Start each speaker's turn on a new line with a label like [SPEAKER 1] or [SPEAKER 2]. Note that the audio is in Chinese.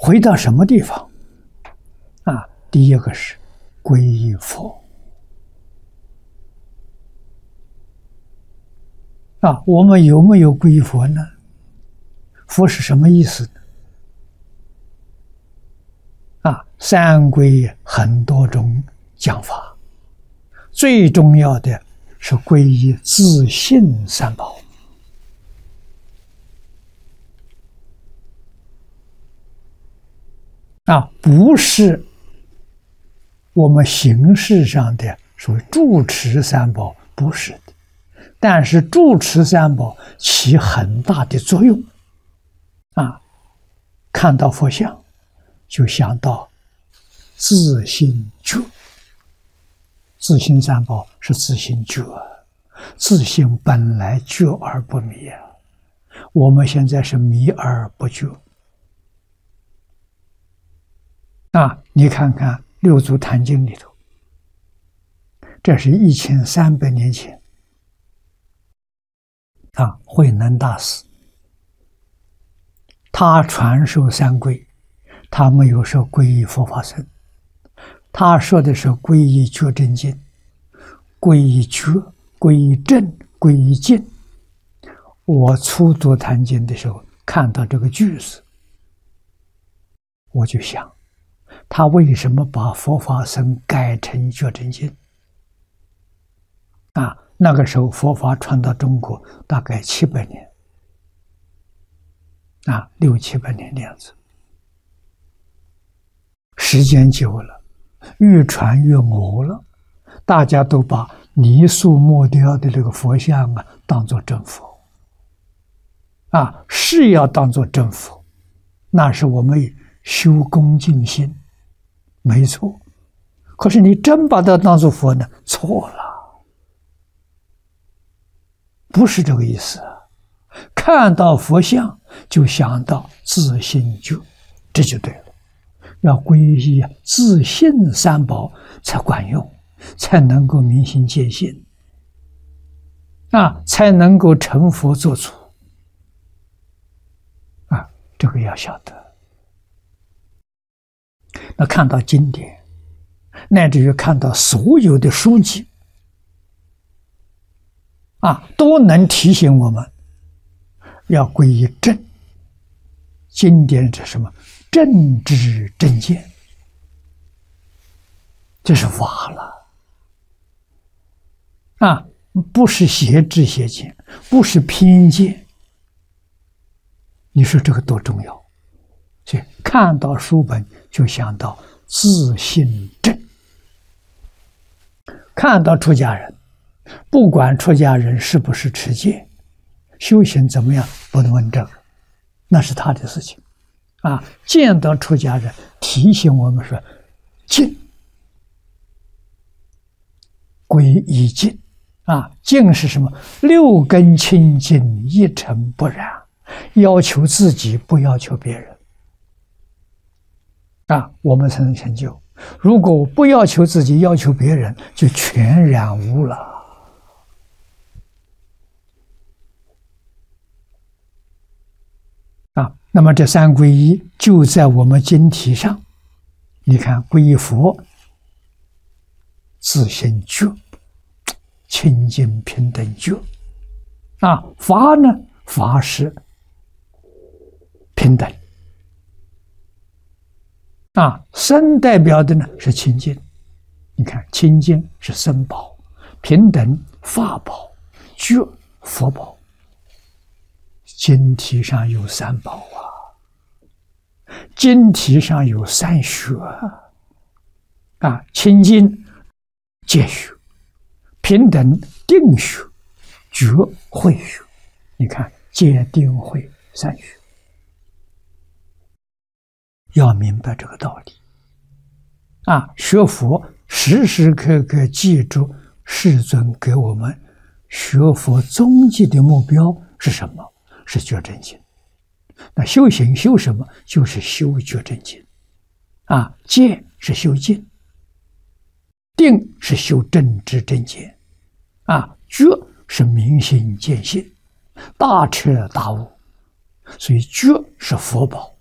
[SPEAKER 1] 回到什么地方？啊，第一个是皈依佛。啊，我们有没有皈依佛呢？佛是什么意思呢？啊，三皈很多种讲法，最重要的是皈依自性三宝。啊，不是我们形式上的所谓住持三宝，不是的。但是住持三宝起很大的作用。啊，看到佛像就想到自性觉，自性三宝是自性觉，自性本来觉而不迷啊，我们现在是迷而不觉。啊，你看看《六祖坛经》里头，这是1300年前啊，慧能大师他传授三皈，他没有说皈依佛法僧，他说的是皈依觉真经，皈依觉，皈依正，皈依净。我初读坛经的时候看到这个句子，我就想他为什么把佛法僧改成觉真经？啊，那个时候佛法传到中国大概700年，啊，600、700年的样子。时间久了，越传越讹了，大家都把泥塑木雕的这个佛像啊当作真佛，啊，是要当作真佛，那是我们修恭敬心，没错。可是你真把它当作佛呢，错了，不是这个意思啊。看到佛像就想到自性觉，这就对了。要皈依自性三宝才管用，才能够明心见性，啊，才能够成佛作主。啊，这个要晓得。那看到经典，乃至于看到所有的书籍，啊，都能提醒我们要皈依正。经典是什么？正知正见，这是法了啊！不是邪知邪见，不是偏见。你说这个多重要？所以看到书本就想到自性正。看到出家人，不管出家人是不是持戒，修行怎么样，不能问这个，那是他的事情。啊，见到出家人提醒我们说，净，皈依净。啊，净是什么？6根清净，一尘不染，要求自己，不要求别人。啊，我们才能成就。如果我不要求自己，要求别人，就全染污了。啊，那么这三皈依就在我们经题上。你看，皈依佛，自性觉，清净平等觉。啊，法呢？法是平等。啊，僧代表的呢是清净。你看，清净是僧宝，平等法宝，觉佛宝。经题上有三宝啊，经题上有三学啊，清净戒学，平等定学，觉慧学。你看，戒定慧三学，要明白这个道理啊！学佛时时刻刻记住世尊给我们学佛终极的目标是什么？是觉真经。那修行修什么？就是修觉真经。啊，戒是修净，定是修正知正见，啊，觉是明心见性，大彻大悟。所以觉是佛宝，